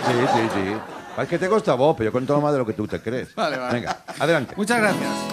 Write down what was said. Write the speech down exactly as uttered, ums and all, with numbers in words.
sí, sí, sí. Es que te gusta vos, pero yo cuento más de lo que tú te crees. Vale, vale. Venga, adelante. Muchas gracias.